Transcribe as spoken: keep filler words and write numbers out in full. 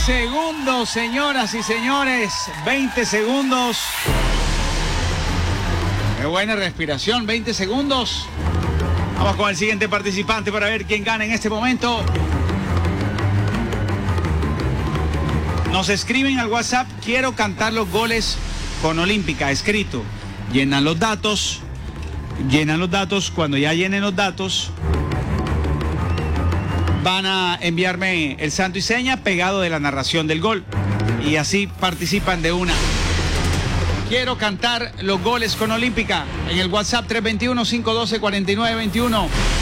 segundos, señoras y señores. veinte segundos. Qué buena respiración, veinte segundos. Vamos con el siguiente participante para ver quién gana en este momento. Nos escriben al WhatsApp, quiero cantar los goles con Olímpica, escrito. Llenan los datos, llenan los datos, cuando ya llenen los datos, van a enviarme el santo y seña pegado de la narración del gol. Y así participan de una. Quiero cantar los goles con Olímpica en el WhatsApp tres dos uno, cinco uno dos, cuatro nueve dos uno.